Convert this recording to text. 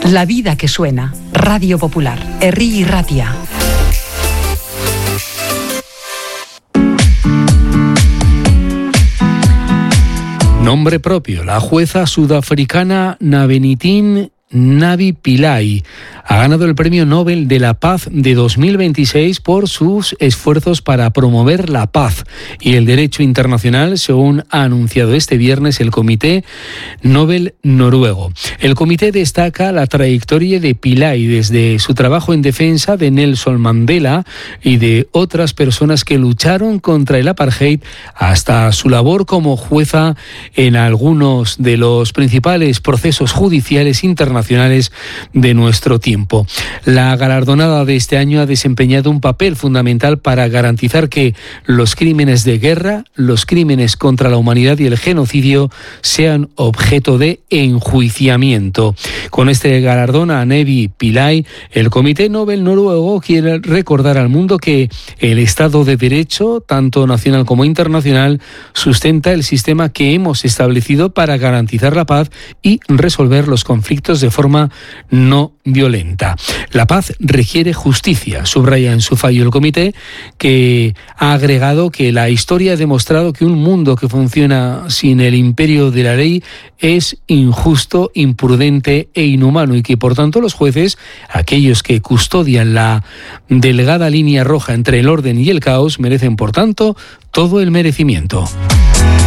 La vida que suena. Radio Popular. Herri Irratia. Nombre propio, la jueza sudafricana Nabenitin Navi Pillay ha ganado el Premio Nobel de la Paz de 2026 por sus esfuerzos para promover la paz y el derecho internacional, según ha anunciado este viernes el Comité Nobel noruego. El comité destaca la trayectoria de Pillay desde su trabajo en defensa de Nelson Mandela y de otras personas que lucharon contra el apartheid hasta su labor como jueza en algunos de los principales procesos judiciales internacionales de nuestro tiempo. La galardonada de este año ha desempeñado un papel fundamental para garantizar que los crímenes de guerra, los crímenes contra la humanidad y el genocidio sean objeto de enjuiciamiento. Con este galardón a Navi Pillay, el Comité Nobel noruego quiere recordar al mundo que el Estado de Derecho, tanto nacional como internacional, sustenta el sistema que hemos establecido para garantizar la paz y resolver los conflictos de forma no violenta. La paz requiere justicia, subraya en su fallo el comité, que ha agregado que la historia ha demostrado que un mundo que funciona sin el imperio de la ley es injusto, imprudente e inhumano y que por tanto los jueces, aquellos que custodian la delgada línea roja entre el orden y el caos, merecen por tanto todo el merecimiento.